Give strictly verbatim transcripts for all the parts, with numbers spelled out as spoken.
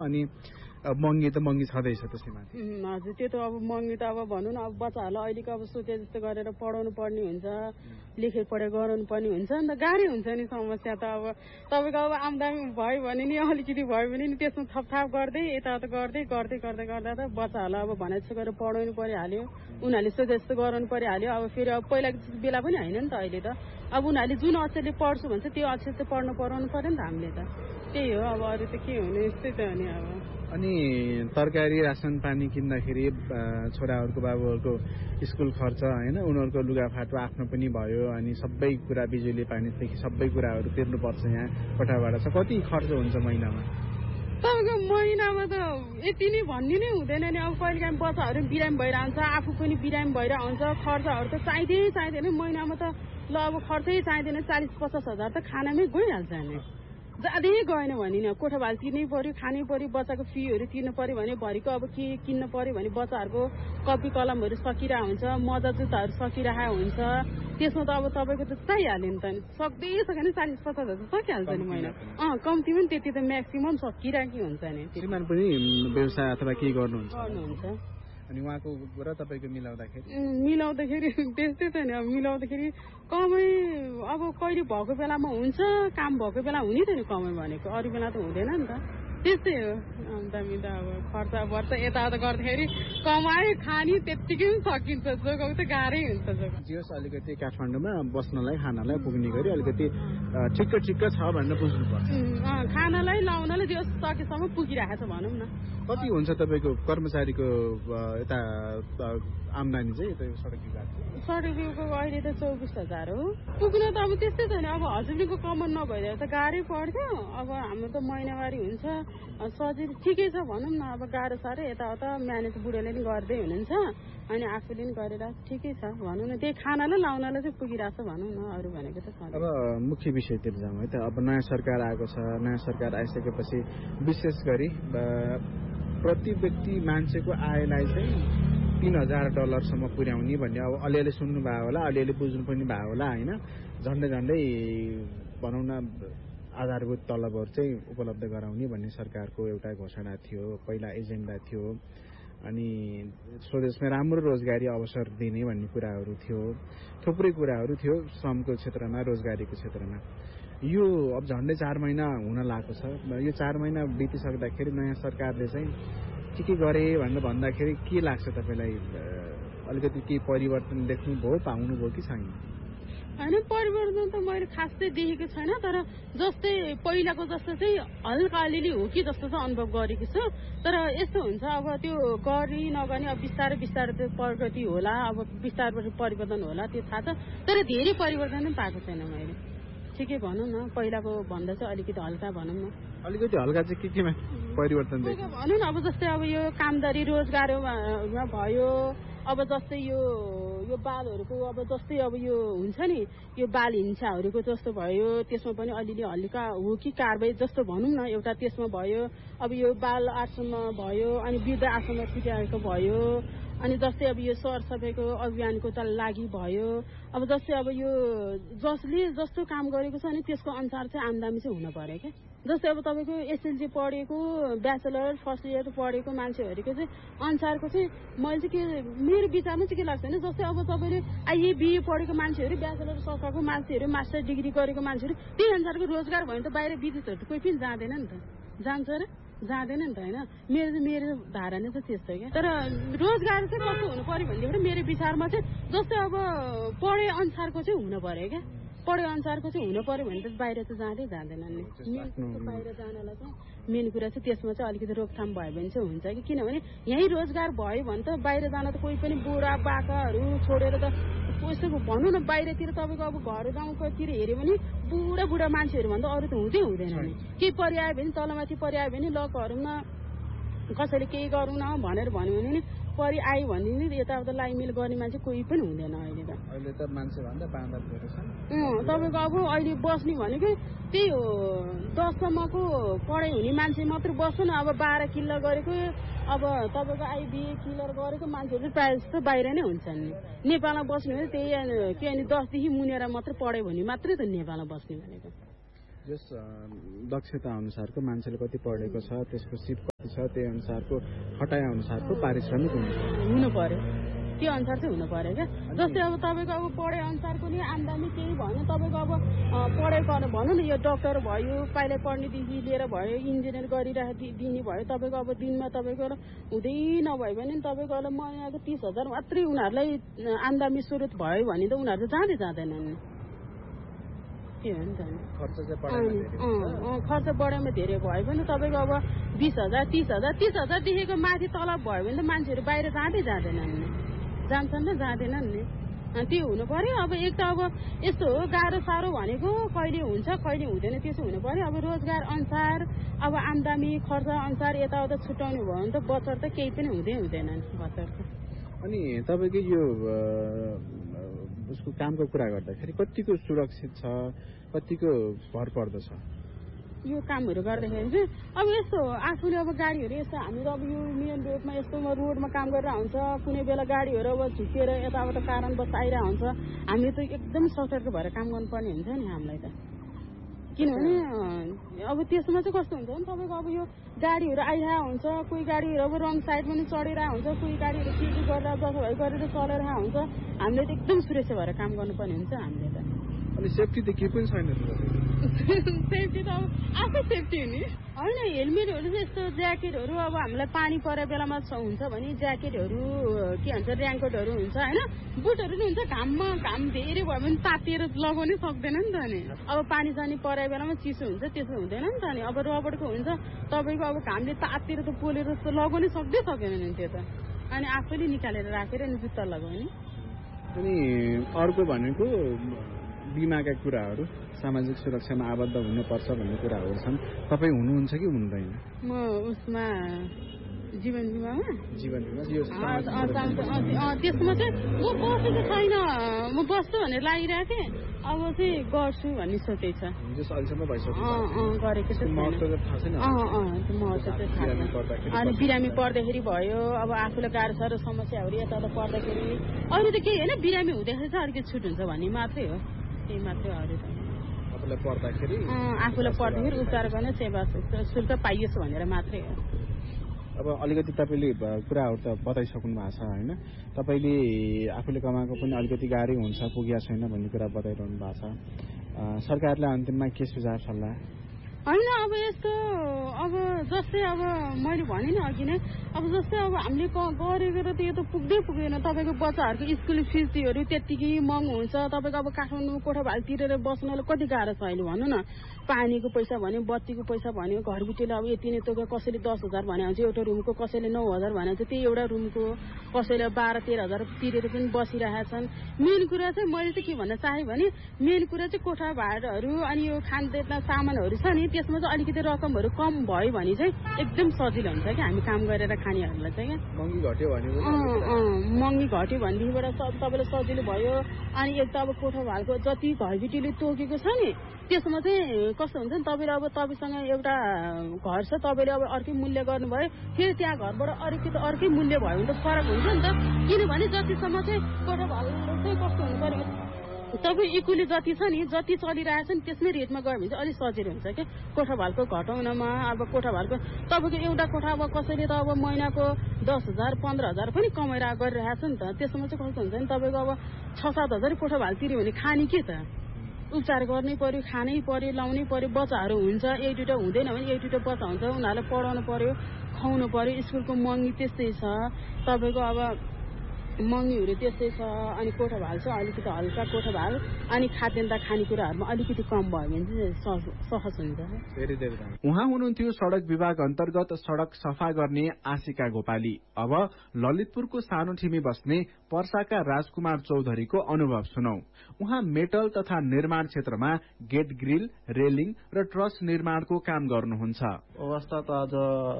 अनि महँगी त महँगी छँदैछ त्यसैमाथि। हजुर त्यो त अब महँगी त अब भनौँ न अब बच्चाहरूलाई अहिलेको अब सोचे जस्तो गरेर पढाउनु पर्ने हुन्छ, लेखे पढे गराउनु पर्ने हुन्छ नि त, गाह्रै हुन्छ नि समस्या त। अब तपाईँको अब आम्दानी भयो भने नि अलिकति भयो भने नि त्यसमा थपथाप गर्दै यताउता गर्दै गर्दै गर्दै गर्दा त बच्चाहरूलाई अब भने जस्तो गरेर पढाउनु परिहाल्यो, उनीहरूले सोचे जस्तो गराउनु परिहाल्यो। अब फेरि अब पहिलाको बेला पनि होइन नि त अहिले त। अब उनीहरूले जुन अक्षरले पढ्छु भन्छ त्यो अक्षर चाहिँ पढ्नु पढाउनु पर्यो नि त हामीले त। त्यही हो अब अरू त के हुने यस्तै त हो नि अब। अनि तरकारी रासन पानी किन्दाखेरि छोराहरूको बाबुहरूको स्कुल खर्च होइन, उनीहरूको लुगाफाटो आफ्नो पनि भयो, अनि सबै कुरा बिजुली पानीदेखि सबै कुराहरू तिर्नुपर्छ यहाँ कोठाबाट छ। कति खर्च हुन्छ महिनामा? तपाईँको महिनामा त यति नै भन्ने नै हुँदैन नि। अब कहिले काहीँ बच्चाहरू पनि बिरामी भइरहन्छ, आफू पनि बिरामी भएर हुन्छ, खर्चहरू त चाहिँदै चाहिँदैन महिनामा त। ल अब खर्चै चाहिँदैन, चालिस पचास हजार त खानामै गइहाल्छ नि। ज्यादै गएन भने नि कोठा भाल तिर्नै पर्यो, खानै पर्यो, बच्चाको फीहरू तिर्नु पर्यो भने भरिको अब के किन्नु पर्यो भने बच्चाहरूको कपी कलमहरू सकिरहेको हुन्छ, मजा जुत्ताहरू सकिरहेको हुन्छ, त्यसमा त अब तपाईँको त चाहिहाल्यो नि त। सक्दै सकेन चालिस पचास हजार सकिहाल्छ नि महिना। अँ कम्ती पनि त्यति त म्याक्सिमम सकिरहेकै हुन्छ नि। श्रीमान पनि व्यवसाय अथवा के गर्नुहुन्छ? गर्नुहुन्छ। अनि उहाँको र तपाईँको मिलाउँदाखेरि मिलाउँदाखेरि त्यस्तै छ नि। अब मिलाउँदाखेरि कमै अब कहिले भएको बेलामा हुन्छ, काम भएको बेला हुने त नि कमै भनेको, अरू बेला त हुँदैन नि त। त्यस्तै हो। अन्त त अब खर्च वर्ष यताउता गर्दाखेरि कमायो खाने त्यत्तिकै पनि सकिन्छ, जोगाउ त गाह्रै हुन्छ। जोगाउ जियोस् अलिकति काठमाडौँमा बस्नलाई खानालाई पुग्ने गरी अलिकति ठिक्क ठिक्क छ भनेर बुझ्नुपर्छ। खानालाई लाउनलाई जो सकेसम्म पुगिरहेको छ भनौँ न। कति हुन्छ तपाईँको कर्मचारीको यता आम्दानी चाहिँ यता सडक विभाग? सडक विभागको अहिले त चौबिस हजार हो। पुग्न त अब त्यस्तै छ नि। अब हजुरको कमन नभइदियो त गाह्रै पर्थ्यो। अब हाम्रो त महिनावारी हुन्छ, सजिलो ठिकै छ भनौँ न। अब गाह्रो साह्रो यताउता म्यानेज बुढोले नि गर्दै हुनुहुन्छ, अनि आफूले नि गरेर ठिकै छ भनौँ न। त्यही खानालाई लाउनलाई चाहिँ पुगिरहेको छ भनौँ न, अरू भनेको त छ। अब मुख्य विषयतिर जाउँ है त। अब नयाँ सरकार आएको छ, नयाँ सरकार आइसकेपछि विशेष गरी प्रति व्यक्ति मान्छेको आयलाई चाहिँ तीन हजार डलरसम्म पुर्याउने भन्ने अब अलिअलि सुन्नुभयो होला, अलिअलि बुझ्नु पनि भयो होला होइन। झन्डै झन्डै भनौँ न आधारभूत तलबहरू चाहिँ उपलब्ध गराउने भन्ने सरकारको एउटा घोषणा थियो, पहिला एजेन्डा थियो। अनि स्वदेशमा राम्रो रोजगारी अवसर दिने भन्ने कुराहरू थियो, थुप्रै कुराहरू थियो श्रमको क्षेत्रमा, रोजगारीको क्षेत्रमा। यो अब झन्डै चार महिना हुन लागेको छ। यो चार महिना बितिसक्दाखेरि नयाँ सरकारले चाहिँ के के गरे भनेर भन्दाखेरि के लाग्छ तपाईँलाई? अलिकति केही परिवर्तन देख्नुभयो, पाउनुभयो कि छैन? होइन परिवर्तन त मैले खासै देखेको छैन, तर जस्तै पहिलाको जस्तो चाहिँ हल्का अलिअलि हो कि जस्तो चाहिँ अनुभव गरेको छु। तर यस्तो हुन्छ अब त्यो गरी नगर्ने अब बिस्तारै बिस्तारै त्यो प्रगति होला, अब बिस्तारै परिवर्तन होला त्यो थाहा छ। तर धेरै परिवर्तन पनि पाएको छैन मैले। ठिकै भनौँ न, पहिलाको भन्दा चाहिँ अलिकति हल्का भनौँ न। अलिकति हल्का चाहिँ के केमा परिवर्तन देख्नु? भनौँ न अब जस्तै अब यो कामदारी रोजगारमा भयो, अब जस्तै यो यो बालहरूको अब जस्तै अब यो हुन्छ नि यो बाल हिंसाहरूको जस्तो भयो, त्यसमा पनि अलिअलि हल्का हो कि कारबाही जस्तो भनौँ न एउटा त्यसमा भयो। अब यो बाल आश्रममा भयो, अनि वृद्ध आश्रममा पुर्याएको भयो, अनि जस्तै अब यो सरसफाइको अभियानको त लागि भयो। अब जस्तै अब यो जसले जस्तो काम गरेको छ नि त्यसको अनुसार चाहिँ आम्दानी चाहिँ हुन पर्यो क्या। जस्तै अब तपाईँको एसएलसी पढेको, ब्याचलर फर्स्ट इयर पढेको मान्छेहरूको चाहिँ अनुसारको चाहिँ मैले चाहिँ के मेरो विचारमा चाहिँ के लाग्छ भने जस्तै अब तपाईँले आइए बिए पढेको मान्छेहरू, ब्याचलर सकाएको मान्छेहरू, मास्टर डिग्री गरेको मान्छेहरू त्यही अनुसारको रोजगार भयो भने त बाहिर विदेशहरू त कोही पनि जाँदैन नि त। जान्छ र जाँदैन नि त होइन। मेरो चाहिँ मेरो धारणा चाहिँ त्यस्तो क्या। तर रोजगार चाहिँ कस्तो हुनु पर्यो भनेदेखि मेरो विचारमा चाहिँ जस्तै अब पढे अनुसारको चाहिँ हुनु पर्यो क्या। पढे अनुसारको चाहिँ हुनु पर्यो भने त बाहिर त जाँदै जाँदैन नि। बाहिर जानलाई चाहिँ मेन कुरा चाहिँ त्यसमा चाहिँ अलिकति रोकथाम भयो भने चाहिँ हुन्छ कि, किनभने यहीँ रोजगार भयो भने त बाहिर जान त कोही पनि बुढा बाकाहरू छोडेर त यसो भनौँ न बाहिरतिर तपाईँको अब घर गाउँकोतिर हेऱ्यो भने बुढा बुढा मान्छेहरू भन्दा अरू त हुँदै हुँदैन नि। केही परिआयो भने तलमाथि परिआयो भने ल गरौँ न, कसैले केही गरौँ न भनेर भन्यो भने नि परि आयो भने नि यताउता लाइमिल गर्ने मान्छे कोही पनि हुँदैन अहिले त। अहिले त मान्छे भन्दा बाँदर छ। अँ तपाईँको अब अहिले बस्ने भनेको त्यही हो, दससम्मको पढाइ हुने मान्छे मात्र बस्छ न। अब बाह्र किल्लर गरेको, अब तपाईँको आइबिए किल्लर गरेको मान्छेहरू प्रायः जस्तो बाहिर नै हुन्छन् नि। नेपालमा बस्ने भने त्यही के अनि दसदेखि मुनेर मात्र पढ्यो भने मात्रै त नेपालमा बस्ने भनेको। जस दक्षता अनुसारको मान्छेले कति पढेको छ, त्यसको सिप कति छ, त्यही अनुसारको खटाइ अनुसारको पारिश्रमिक हुनु पर्यो, त्यो अनुसार चाहिँ हुनु पर्यो क्या। जस्तै अब तपाईँको अब पढाइ अनुसारको नि आम्दानी केही भएन, तपाईँको अब पढाइ गर्नु भनौँ न, यो डक्टर भयो, पाइलट पढ्नेदेखि लिएर भयो, इन्जिनियर गरिरहेको दिने भयो, तपाईँको अब दिनमा तपाईँको हुँदै नभयो भने तपाईँको अब महिनाको तिस हजार मात्रै उनीहरूलाई आम्दानी स्रोत भयो भने त उनीहरू त जाँदै जाँदैनन् नि। त्यो हो नि त, खर्च बढाइमा धेरै भयो भने तपाईँको अब बिस हजार तिस हजार तिस हजारदेखिको माथि तलब भयो भने त मान्छेहरू बाहिर जाँदै जाँदैनन् नि, जान्छन् र जाँदैनन् नि। त्यो हुनु पर्यो। अब एक त अब यस्तो हो, गाह्रो साह्रो भनेको कहिले हुन्छ कहिले हुँदैन, त्यसो हुनु पर्यो। अब रोजगार अनुसार अब आम्दानी खर्च अनुसार यताउता छुट्याउनु भयो भने त बचत त केही पनि हुँदै हुँदैन नि बचत। अनि तपाईँको यो उसको कामको कुरा गर्दाखेरि कतिको सुरक्षित छ, कतिको भर पर्दछ यो कामहरू गर्दाखेरि चाहिँ? अब यस्तो आफूले अब गाडीहरू यस्तो हामीहरू अब यो मेन रोडमा यस्तो रोडमा काम गरेर हुन्छ, कुनै बेला गाडीहरू अब झुकेर यताबाट कारणवश आइरहेको हुन्छ, हामी त एकदम सतर्क भएर काम गर्नुपर्ने हुन्छ नि हामीलाई त। किनभने अब त्यसमा चाहिँ कस्तो हुन्छ भने तपाईँको अब यो गाडीहरू आइरहेको हुन्छ, कोही गाडीहरू अब रङ साइडमा पनि चढिरहेको हुन्छ, कोही गाडीहरू के के गरेर जसो गरेर चलिरहेको हुन्छ, हामीले त एकदम सुरक्षा भएर काम गर्नुपर्ने हुन्छ हामीले त। अनि सेफ्टी त के पनि छैन? सेफ्टी त अब आफै सेफ्टी हो नि होइन। हेलमेटहरू चाहिँ यस्तो ज्याकेटहरू अब हामीलाई पानी परेको बेलामा हुन्छ भने ज्याकेटहरू के भन्छ ऱ्याङ्कोटहरू हुन्छ होइन, बुटहरू पनि हुन्छ। घाममा घाम धेरै भयो भने तातिएर लगाउनै सक्दैन नि त नि। अब पानी जानी परेको बेलामा चिसो हुन्छ, त्यसो हुँदैन नि त नि। अब रबरको हुन्छ, तपाईँको अब घामले तातेर त पोलेर जस्तो लगाउनै सक्दै सकेन नि त्यो त। अनि आफैले निकालेर राखेर अनि जुत्ता लगाउने। अनि अर्को भनेको बिमाका कुराहरू, सामाजिक सुरक्षामा आबद्ध हुनुपर्छ भन्ने कुराहरू छन्, तपाईँ हुनुहुन्छ कि हुनुहुँदैन? म उसमा जीवन बिमामा जीवन बिमा यो त्यसमा चाहिँ म बसेको छैन, म बस्छु भनेर लागिरहेको थिएँ। अब चाहिँ गर्छु भन्ने सोचेको छ। अहिलेसम्म भइसक्यो गरेको चाहिँ अनि बिरामी पर्दाखेरि भयो, अब आफूलाई गाह्रो साह्रो समस्याहरू यताउता पर्दाखेरि अरू त केही होइन, बिरामी हुँदाखेरि चाहिँ अलिकति छुट हुन्छ भन्ने मात्रै हो, त्यही मात्रै अरू त। आफूलाई पर्दाखेरि आफूलाई पर्दाखेरि उपचार गर्ने सेवा शुल्क पाइयोस् भनेर मात्रै हो। अब अलिकति तपाईँले कुराहरू त बताइसक्नु भएको छ होइन, तपाईँले आफूले कमाएको पनि अलिकति गाह्रै हुन्छ, पुगेको छैन भन्ने कुरा बताइरहनु भएको छ। सरकारलाई अन्तिममा के सुझाव सल्लाह? होइन अब यस्तो अब जस्तै अब मैले भने नि अघि नै, अब जस्तै अब हामीले गरेको त यो त पुग्दै पुग्दैन। तपाईँको बच्चाहरूको स्कुल फिसहरू त्यत्तिकै महँगो हुन्छ। तपाईँको अब काठमाडौँ कोठाभाल तिरेर बस्नलाई कति गाह्रो छ अहिले भन्नु न। पानीको पैसा भन्यो, बत्तीको पैसा भन्यो, घरबिटीले अब यति नै त कसैले दस हजार भने हुन्छ एउटा रुमको, कसैले नौ हजार भने हुन्छ त्यही एउटा रुमको, कसैले बाह्र तेह्र हजार तिरेर पनि बसिरहेका छन्। मेन कुरा चाहिँ मैले चाहिँ के भन्न चाहेँ भने मेन कुरा चाहिँ कोठा भाडाहरू अनि यो खानदेतना सामानहरू छ नि, त्यसमा चाहिँ अलिकति रकमहरू कम भयो भने चाहिँ एकदम सजिलो हुन्छ क्या हामी काम गरेर खानेहरूलाई चाहिँ। क्या महँगी घट्यो भने महँगी घट्यो भनेदेखिबाट तपाईँलाई सजिलो भयो। अनि एक त अब कोठा भाडको जति घरबिटीले तोकेको छ नि त्यसमा चाहिँ कस्तो हुन्छ नि, तपाईँले अब तपाईँसँग एउटा घर छ, तपाईँले अब अर्कै मूल्य गर्नुभयो, फेरि त्यहाँ घरबाट अलिकति अर्कै मूल्य भयो भने त फरक हुन्छ नि त। किनभने जतिसम्म चाहिँ कोठा भाडा चाहिँ कस्तो हुनु पर्यो, तपाईँ इक्वली जति छ नि, जति चलिरहेछ नि त्यसमै रेटमा गयो भने चाहिँ अलिक सजिलो हुन्छ क्या कोठा भाडको घटाउनमा। अब कोठा भाडको तपाईँको एउटा कोठा अब कसैले त अब महिनाको दस हजार पन्ध्र हजार पनि कमाएर गरिरहेछ नि त। त्यसमा चाहिँ कस्तो हुन्छ नि, तपाईँको अब छ सात हजार कोठा भाडा तिर्यो भने खाने के त, उपचार गर्नै पर्यो, खानै पर्यो, लाउनै पर्यो, बच्चाहरू हुन्छ, एक दुईवटा हुँदैन भने एक दुईवटा बच्चा हुन्छ, उनीहरूलाई पढाउनु पर्यो, खुवाउनु पर्यो, स्कुलको महँगी त्यस्तै छ तपाईँको। अब महँगीहरू त्यस्तै छ। अनि कोठा भाल चाहिँ अलिकति हल्का कोठा भाल अनि खाद्यान्न खानेकुराहरूमा अलिकति कम भयो भने चाहिँ सहज हुन्छ। धेरै धेरै उहाँ हुनुहुन्थ्यो सडक विभाग अन्तर्गत सडक सफा गर्ने आशिका गोपाली। अब ललितपुरको सानो ठिमी बस्ने पर्साका राजकुमार चौधरीको अनुभव सुनौ। उहाँ मेटल तथा निर्माण क्षेत्रमा गेट ग्रिल, रेलिङ र ट्रस निर्माणको काम गर्नुहुन्छ। अवस्था त आज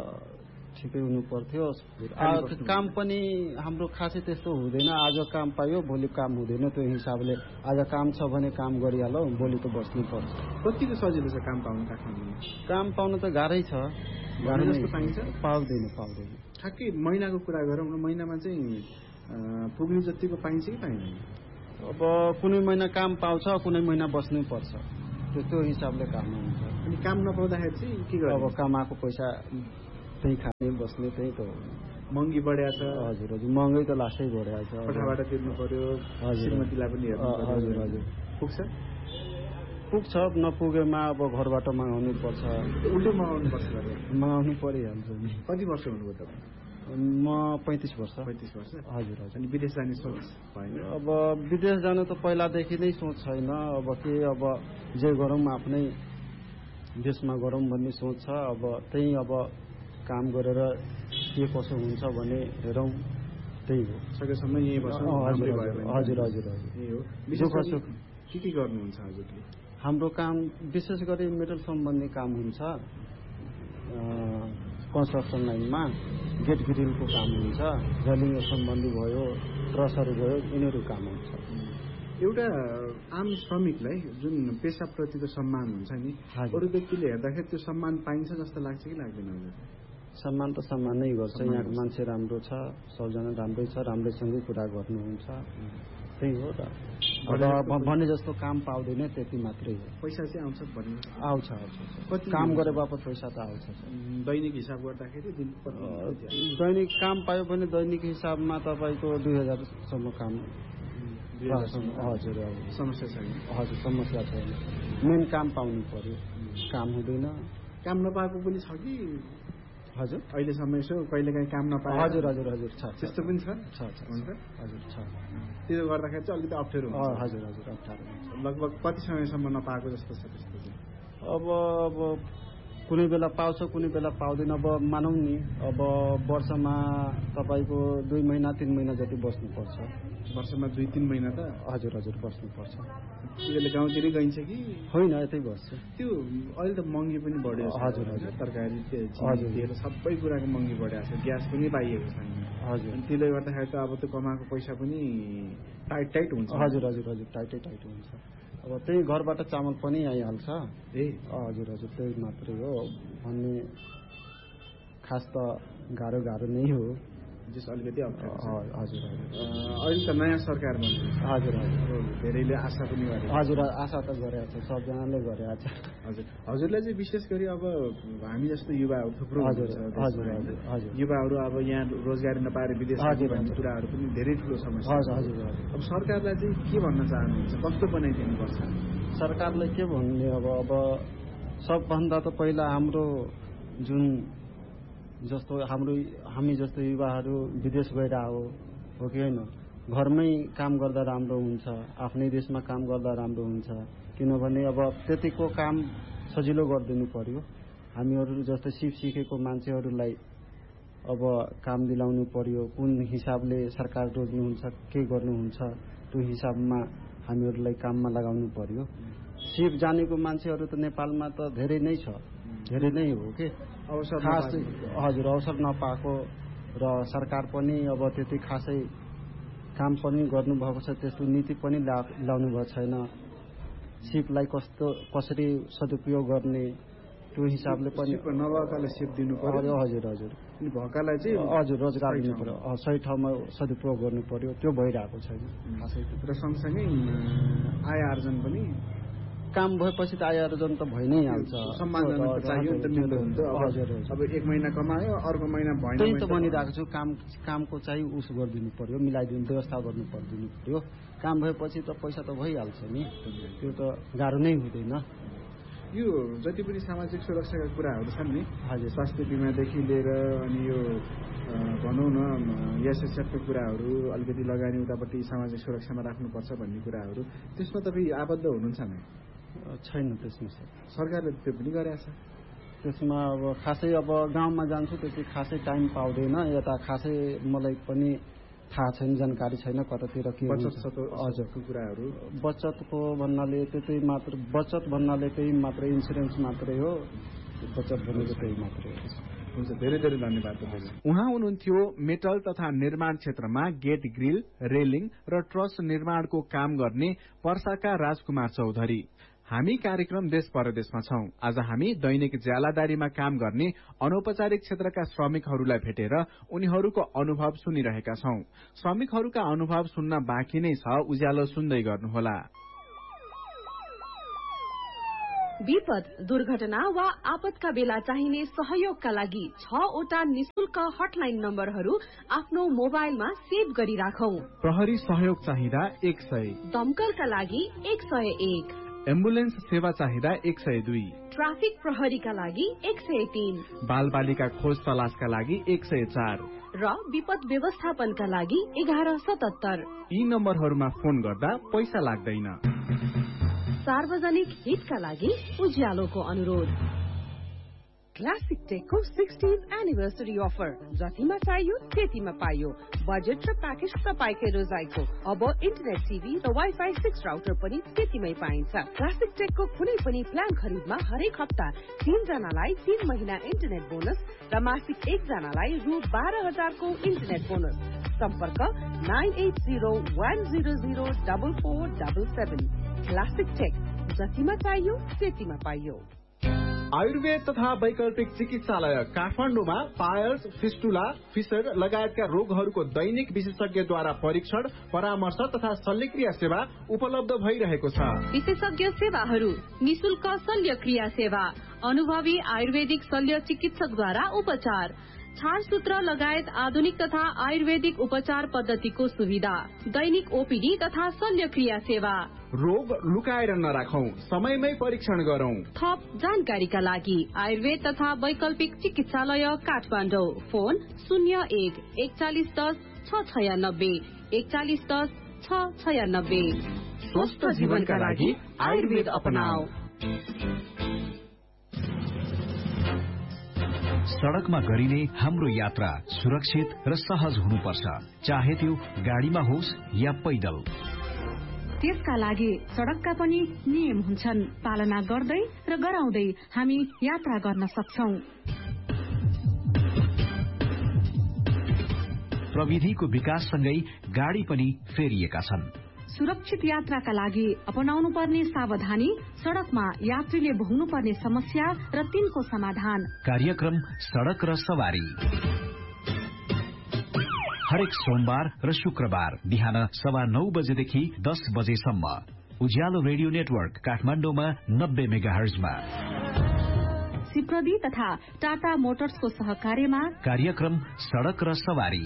ठिकै हुनु पर्थ्यो, काम पनि हाम्रो खासै त्यस्तो हुँदैन। आज काम पायो भोलि काम हुँदैन, त्यो हिसाबले आज काम छ भने काम गरिहाल, भोलि त बस्नै पर्छ। कतिको सजिलो छ काम पाउनु काठमाडौँमा? काम पाउनु त गाह्रै छ, गाह्रो जस्तो पाइन्छ? पाउँदैन पाउँदैन ठ्याक्कै महिनाको कुरा गरौँ न, महिनामा चाहिँ पुग्ने जतिको पाइन्छ कि पाइँदैन? अब कुनै महिना काम पाउँछ, कुनै महिना बस्नै पर्छ। त्यो हिसाबले काम हुन्छ। अनि काम नपाउँदाखेरि चाहिँ के गर्नु? अब कमाएको पैसा त्यही खाने बस्ने त्यही त हो। महँगी बढ्या छ। हजुर हजुर महँगै त लास्टै बढ्या छ। कोठाबाट तिर्नु पर्यो, श्रीमतीलाई पनि हेर्नु पर्यो। हजुर हजुर पुग्छ पुग्छ नपुगेमा अब घरबाट मगाउनु पर्छ। उल्टो मगाउनु पर्छ मगाउनु परिहाल्छ नि। कति वर्ष हुनुभयो तपाईँ? म पैँतिस वर्ष। पैँतिस वर्ष हजुर हजुर। अनि विदेश जाने सोच भएन? अब विदेश जानु त पहिलादेखि नै सोच छैन। अब के अब जे गरौँ आफ्नै देशमा गरौँ भन्ने सोच छ। अब त्यही अब काम गरेर के कसो हुन्छ भने हेरौँ, त्यही हो। सकेसम्म यही बस्छौँ। हजुर हजुर हजुर यही हो। विशेष के के गर्नुहुन्छ हजुरले? हाम्रो काम विशेष गरी मेटल सम्बन्धी काम हुन्छ। कन्स्ट्रक्सन लाइनमा गेट ग्रिलको काम हुन्छ, रेलिङ सम्बन्धी भयो, ट्रसहरू भयो, यिनीहरू काम हुन्छ। एउटा आम श्रमिकलाई जुन पेसाप्रतिको सम्मान हुन्छ नि, अरू व्यक्तिले हेर्दाखेरि त्यो सम्मान पाइन्छ जस्तो लाग्छ कि लाग्दैन? सम्मान त सम्मान नै गर्छ। यहाँको मान्छे राम्रो छ, सबजना राम्रै छ, राम्रैसँगै कुरा गर्नुहुन्छ, त्यही हो त। भने जस्तो काम पाउँदैन त्यति मात्रै हो। पैसा चाहिँ आउँछ भन्नु? आउँछ आउँछ। कति काम गरे बापत पैसा त आउँछ। दैनिक हिसाब गर्दाखेरि दैनिक काम पायो भने दैनिक हिसाबमा तपाईँको दुई हजारसम्म काम। हजुर समस्या छैन। हजुर समस्या छैन। मेन काम पाउनु पर्यो, काम हुँदैन। काम नपाएको पनि छ कि? हजुर अहिलेसम्म यसो कहिलेकाहीँ काम नपाए? हजुर हजुर हजुर छ। त्यस्तो पनि छ? छ हुन्छ हजुर छ। त्यो गर्दाखेरि चाहिँ अलिकति अप्ठ्यारो हुन्छ? हजुर हजुर अप्ठ्यारो हुन्छ। लगभग कति समयसम्म नपाएको जस्तो छ त्यस्तो चाहिँ? अब अब कुनै बेला पाउँछ, कुनै बेला पाउँदैन। अब मानौँ नि अब वर्षमा तपाईँको दुई महिना तिन महिना जति बस्नुपर्छ। वर्षमा दुई तिन महिना त? हजुर हजुर बस्नुपर्छ। त्यसले गाउँतिरै गइन्छ कि? होइन यतै बस्छ। त्यो अहिले त महँगी पनि बढ्यो। हजुर हजुर। तरकारी हजुर सबै कुराको महँगी बढेको छ, ग्यास पनि पाइएको छैन। हजुर अनि त्यसले गर्दाखेरि त अब त्यो कमाएको पैसा पनि टाइट टाइट हुन्छ। हजुर हजुर हजुर टाइटै टाइट हुन्छ। अब त्यही घरबाट चामल पनि आइहाल्छ। ए हजुर हजुर त्यही मात्रै हो भन्ने खास त गाह्रो गाह्रो नै हो। जस अलिकति अप्ठ्यारो। हजुर हजुर अहिले त नयाँ सरकार बन्छ। हजुर हजुर धेरैले आशा पनि गरे। हजुर आशा त गरेको छ, सबजनाले गरेको छ। हजुर हजुरलाई चाहिँ विशेष गरी अब हामी जस्तो युवाहरू थुप्रो हजुर हजुर हजुर युवाहरू अब यहाँ रोजगारी नपाएर विदेश भन्ने कुराहरू पनि धेरै ठुलो समस्या। हजुर हजुर अब सरकारलाई चाहिँ के भन्न चाहनुहुन्छ? कस्तो बनाइदिनु पर्छ? सरकारले के भन्ने अब अब सबभन्दा त पहिला हाम्रो जुन जस्तो हाम्रो हामी जस्तो युवाहरू विदेश गएर हो हो कि होइन, घरमै काम गर्दा राम्रो हुन्छ, आफ्नै देशमा काम गर्दा राम्रो हुन्छ। किनभने अब त्यतिको काम सजिलो गरिदिनु पर्यो। हामीहरू जस्तै सिप सिकेको मान्छेहरूलाई अब काम दिलाउनु पर्यो। कुन हिसाबले सरकार रोज्नुहुन्छ, के गर्नुहुन्छ, त्यो हिसाबमा हामीहरूलाई काममा लगाउनु पर्यो। सिप जानेको मान्छेहरू त नेपालमा त धेरै नै छ, धेरै नै हो कि खास। हजुर अवसर नपाएको र सरकार पनि अब त्यति खासै काम पनि गर्नुभएको छ, त्यस्तो नीति पनि ल्याउनु भएको छैन। सिपलाई कस्तो कसरी सदुपयोग गर्ने त्यो हिसाबले पनि नभएकालाई सिप दिनु पर्यो। हजुर हजुर भएकालाई चाहिँ हजुर रोजगार दिनु पर्यो, सही ठाउँमा सदुपयोग गर्नु पर्यो। त्यो भइरहेको छैन खासै। र सँगसँगै आय आर्जन पनि काम भएपछि त आय आर्जन त भइ नै हाल्छ। सम्मान चाहियो नि त मिल्दो हुन्छ। हजुर अब एक महिना कमायो अर्को महिना भएन। त्यही त भनिरहेको छु, काम कामको चाहिँ उस गरिदिनु पर्यो, मिलाइदिनु व्यवस्था गर्नु पर्दिनु पर्यो। काम भएपछि त पैसा त भइहाल्छ नि, त्यो त गाह्रो नै हुँदैन। यो जति पनि सामाजिक सुरक्षाका कुराहरू छन् नि, हजुर स्वास्थ्य बिमादेखि लिएर अनि यो भनौँ न एसएसएफका कुराहरू अलिकति लगानी उतापट्टि सामाजिक सुरक्षामा राख्नुपर्छ भन्ने कुराहरू, त्यसमा तपाईँ आबद्ध हुनुहुन्छ नै? छैन त्यसमा सर। सरकारले त्यो पनि गरेको छ। त्यसमा अब खासै अब गाउँमा जान्छु त्यति खासै टाइम पाउँदैन। यता खासै मलाई पनि थाहा छैन, जानकारी छैन कतातिर के हजुरको कुराहरू। बचतको भन्नाले त्यतै मात्र, बचत भन्नाले त्यही मात्रै इन्सुरेन्स मात्रै हो। बचत भनेको त्यही मात्रै हो। हुन्छ, धेरै धेरै धन्यवाद। उहाँ हुनुहुन्थ्यो मेटल तथा निर्माण क्षेत्रमा गेट ग्रिल, रेलिङ र ट्रस निर्माणको काम गर्ने पर्साका राजकुमार चौधरी। हामी कार्यक्रम देश परदेशमा छौं। आज हामी दैनिक ज्यालादारीमा काम गर्ने अनौपचारिक क्षेत्रका श्रमिकहरूलाई भेटेर उनीहरूको अनुभव सुनिरहेका छौं। श्रमिकहरूका अनुभव सुन्न बाँकी नै छ, उज्यालो सुन्दै गर्नुहोला। विपद, दुर्घटना वा आपतका बेला चाहिने सहयोगका लागि छवटा निशुल्क हटलाइन नम्बरहरू आफ्नो मोबाइलमा सेभ गरी राखौं। प्रहरी सहयोग चाहिँदा एक सय, दमकलका लागि एक सय एक, एम्बुलेन्स सेवा चाहिँदा एक सय दुई, ट्राफिक प्रहरीका लागि एक सय तीन, बाल बालिका खोज तलासका लागि एक सय चार र विपद व्यवस्थापनका लागि एघार सतहत्तर। यी नम्बरहरूमा फोन गर्दा पैसा लाग्दैन। सार्वजनिक हितका लागि उज्यालोको अनुरोध। क्लासिक टेकको सिक्सटीन्थ एनिभर्सरी अफर, जतिमा चाहियो त्यतिमा पाइयो। बजेट र प्याकेज तपाईँकै रोजाइको। अब इन्टरनेट टिभी र वाइफाई सिक्स राउटर पनि त्यतिमै पाइन्छ। क्लासिक टेकको कुनै पनि प्लान खरिदमा हरेक हप्ता तीन जनालाई तीन महिना इन्टरनेट बोनस र मासिक एक जनालाई रु बाह्र हजारको इन्टरनेट बोनस। सम्पर्क nine at zero one zero zero double four double seven. Classic take, जतिमा चाहियो त्यतिमा पाइयो। आयुर्वेद तथा वैकल्पिक चिकित्सालय काठमाडौँमा पायल्स, फिस्टुला, फिसर लगायतका रोगहरूको दैनिक विशेषज्ञद्वारा परीक्षण, परामर्श तथा शल्यक्रिया सेवा उपलब्ध भइरहेको छ। विशेषज्ञ सेवाहरू, निशुल्क शल्यक्रिया सेवा, अनुभवी आयुर्वेदिक शल्य चिकित्सकद्वारा उपचार, छारसूत्र लगायत आधुनिक तथा आयुर्वेदिक उपचार पद्धतिको सुविधा, दैनिक ओपीडी तथा शल्यक्रिया सेवा। रोग लुकाएर नराखौं, समयमै परीक्षण गरौं। थप जानकारीका लागि आयुर्वेद तथा वैकल्पिक चिकित्सालय काठमाडौँ, फोन शून्य एक एकचालिस दस छ छयानब्बे एकचालिस दस छ छयानब्बे। स्वस्थ जीवनका लागि आयुर्वेद अपनाऊ। सड़कमा गरिने हाम्रो यात्रा सुरक्षित र सहज हुनुपर्छ, चाहे त्यो गाडीमा होस् या पैदल। त्यसका लागि सड़कका पनि नियम हुन्छन्, पालना गर्दै र गराउँदै हामी यात्रा गर्न सक्छौं। प्रविधिको विकाससँगै गाडी पनि फेरिएका छन्। सुरक्षित यात्राका लागि अपनाउनु पर्ने सावधानी, सड़कमा यात्रीले भोग्नु पर्ने समस्या र तिनको समाधान। कार्यक्रम सड़क र सवारी हरेक सोमबार र शुक्रबार बिहान सवा नौ बजेदेखि दस बजेसम्म उज्यालो रेडियो नेटवर्क काठमाडौँमा नब्बे मेगाहर्जमा। सिप्रदी तथा टाटा मोटर्सको सहकार्यमा कार्यक्रम सड़क र सवारी।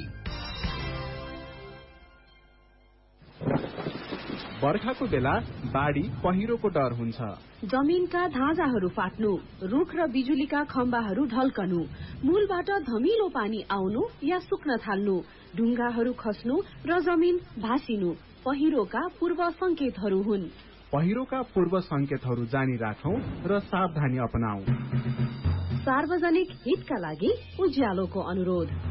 बर्खाको बेला बाढी पहिरोको डर हुन्छ। जमीनका धाजाहरू फाट्नु, रुख र बिजुलीका खम्बाहरू ढल्कनु, मूलबाट धमिलो पानी आउनु या सुक्न थाल्नु, ढुङ्गाहरू खस्नु र जमिन भासिनु पहिरोका पूर्व संकेतहरू हुन्। पहिरोका पूर्व संकेतहरू जानी राखौं र सावधानी अपनाऊ। सार्वजनिक हितका लागि उज्यालोको अनुरोध।